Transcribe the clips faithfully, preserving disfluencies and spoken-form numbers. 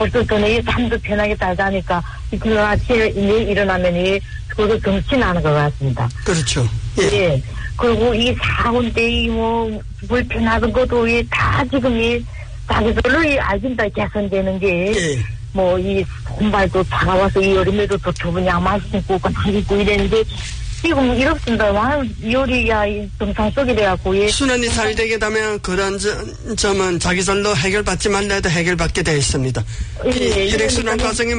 벌써 저녁에 잠도 편하게 잘 자니까 이틀 아침에 일어나면 그것도 정신나는 것 같습니다. 그렇죠. 예. 예. 그리고 이 사고인데 뭐 불편하던 것도 다 지금 이 자기들로 알긴다 개선되는 게. 예. 뭐, 이, 손발도 차가워서 이 여름에도 더 좁은 양말 신고, 그냥 입고 이랬는데, 지금 이렇습니다. 와, 요리가 정상 속이 돼갖고, 예. 순환이 잘 되게 되면 그런 점은 자기들로 해결받지 말라 해도 해결받게 되어 있습니다. 예, 혈액순환 예, 과정의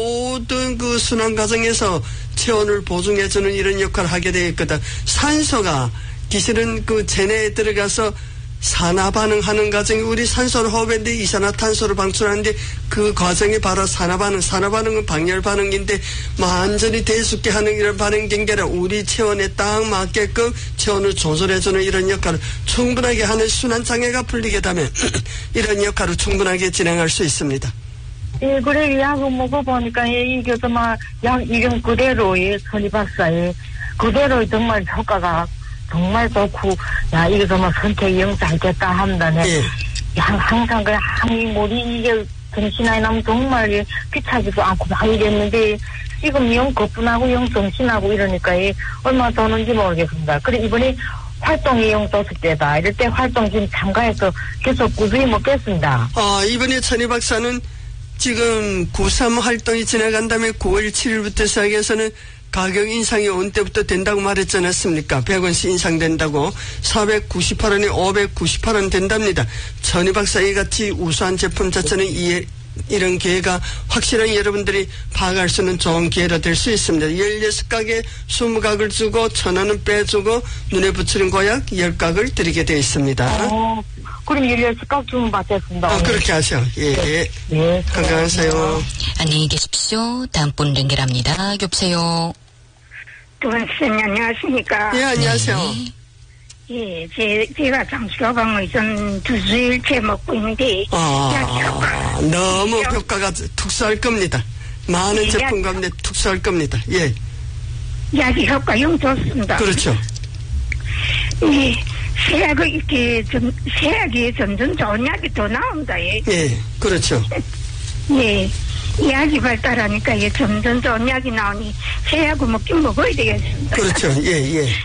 모든 그 순환 과정에서 체온을 보증해주는 이런 역할을 하게 되어 있거든. 산소가 기실은 그 체내에 들어가서 산화 반응하는 과정이 우리 산소를 호흡했는데 이산화탄소를 방출하는데 그 과정이 바로 산화 반응. 산화 반응은 방열 반응인데 완전히 대숙게 하는 이런 반응인 게 아니라 우리 체온에 딱 맞게끔 체온을 조절해주는 이런 역할을 충분하게 하는 순환장애가 풀리게 되면 이런 역할을 충분하게 진행할 수 있습니다. 예, 그래, 약을 먹어보니까, 예, 이게 정말, 약 이름 그대로, 예, 선희 박사의 그대로 정말 효과가 정말 좋고, 야, 이거 정말 선택이 영 잘 됐다 한다네. 예. 야, 항상 그 항이 머리 이게 정신이 나면 정말 귀찮지도 않고 막 이랬는데, 지금 영 거뿐하고 영 정신하고 이러니까, 예, 얼마 더는지 모르겠습니다. 그래, 이번에 활동이 영 도섯 대다. 이럴 때 활동 지금 참가해서 계속 꾸준히 먹겠습니다. 아, 이번에 천희 박사는 지금 구삼 활동이 지나간 다음에 구월 칠일부터 시작해서는 가격 인상이 온 때부터 된다고 말했지 않았습니까? 백 원씩 인상된다고. 사백구십팔 원이 오백구십팔 원 된답니다. 천희 박사 이같이 우수한 제품 자체는 이, 이런 기회가 확실하게 여러분들이 파악할 수 있는 좋은 기회가 될 수 있습니다. 열여섯 각에 이십 각을 주고 천 원은 빼주고 눈에 붙이는 고약 십 각을 드리게 되어 있습니다. 어, 그럼 열여섯 각 주문 받겠습니다. 아, 그렇게 하셔. 예. 예. 예. 건강하세요. 안녕히 계십시오. 다음 분 연결합니다. 여보세요. 도원쌤 안녕하십니까? 예, 안녕하세요. 네. 예, 제, 제가 장수로방을 좀 두 주일째 먹고 있는데 아, 너무 효과가 특수할 겁니다. 많은 예, 제품 가운데 특수할 겁니다. 예. 약이 효과 영 좋습니다. 그렇죠. 예, 세약을 이렇게 좀, 세약이 점점 좋은 약이 더 나온다, 예. 예, 그렇죠. 예. 약이 발달하니까 예, 점점 좋은 약이 나오니 세약을 먹긴 먹어야 되겠습니다. 그렇죠. 예, 예.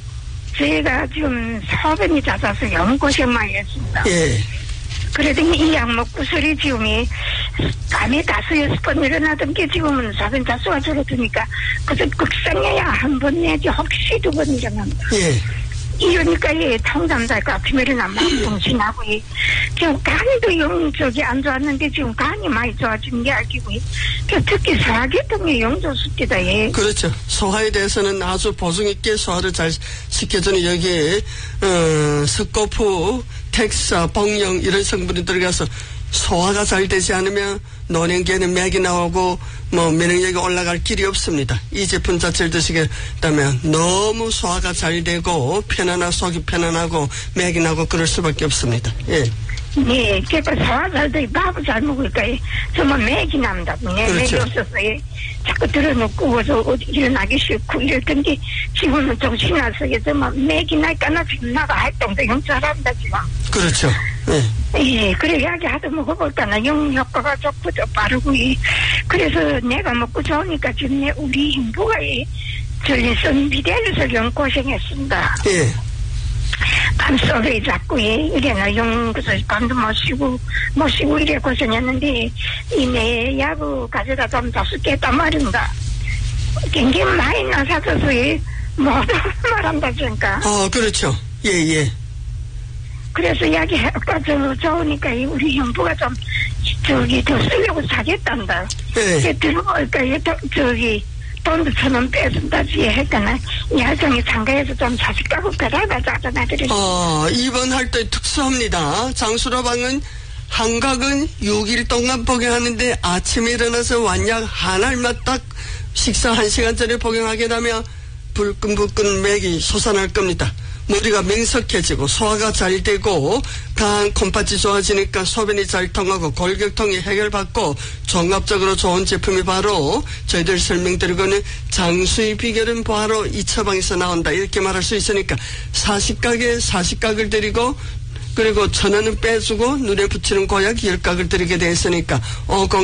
제가 지금 소변이 잦아서 영 고생 많이 했습니다. 예. 그러더니 이 약 먹고 소리 지금이 밤에 다섯 여섯 번 일어나던 게 지금은 소변 자수가 줄어드니까 그저 극상해야 한 번 내지 혹시 두 번 일어납니다. 예. 이러니까 예, 통잠자가 아침에 일어나면 정신하고 예. 지금 간도 영 저기 안 좋았는데 지금 간이 많이 좋아진 게 알기고 예. 특히 소화계통이 영 좋습니다. 예. 그렇죠. 소화에 대해서는 아주 보증 있게 소화를 잘 시켜주는 여기에 어, 석고프, 텍사, 복령 이런 성분이 들어가서 소화가 잘 되지 않으면 노년기에는 맥이 나오고 뭐 면역력이 올라갈 길이 없습니다. 이 제품 자체를 드시게 되면 너무 소화가 잘 되고 편안하고 속이 편안하고 맥이 나고 그럴 수밖에 없습니다. 예. 네, 그러니까 소화 잘 돼, 밥을 잘 먹으니까 예, 정말 맥이 납니다. 네, 그렇죠. 맥이 없어서 예, 자꾸 들어놓고 어서 어디 일어나기 싫고 이럴 텐데 지금은 정신이 나서 예, 정말 맥이 나니까 나 지금 나가 활동도 영 잘합니다 지금. 그렇죠. 예. 예, 그래 약이 하도 먹어볼까 나 영 효과가 좋고 또 빠르고 예. 그래서 내가 먹고 좋으니까 지금 내 우리 행부가 예, 저기 선비대에서 영 고생했습니다. 예. 밤속에 자꾸 예, 이래나 영 그래서 밤도 못 쉬고 못 쉬고 이래 고생했는데 이 내 약을 가져다 좀 다섯 개 했단 말입니다. 굉장히 많이 나사져서 예, 모두 말한다 그러니까. 어, 그렇죠. 예, 예. 그래서 약이 효과 좀 좋으니까 우리 형부가 좀 저기 더 쓰려고 사겠단다. 예. 들어보니까 얘 저기 돈도 천 원 빼준다지 했잖아. 야정에 참가해서 좀 자식 가고 배달가자잖아. 그래서 어, 이번 활동이 특수합니다. 장수라방은 한각은 육 일 동안 복용하는데 아침에 일어나서 완약 한 알만 딱 식사 한 시간 전에 복용하게 되면 불끈불끈 맥이 솟아날 겁니다. 머리가 맹석해지고 소화가 잘 되고 간 콩팥이 좋아지니까 소변이 잘 통하고 골격통이 해결받고 종합적으로 좋은 제품이 바로 저희들 설명드리고는 장수의 비결은 바로 이 처방에서 나온다 이렇게 말할 수 있으니까 사십 각에 사십 각을 드리고 그리고 천 원은 빼주고 눈에 붙이는 고약 십 각을 드리게 되었으니까 어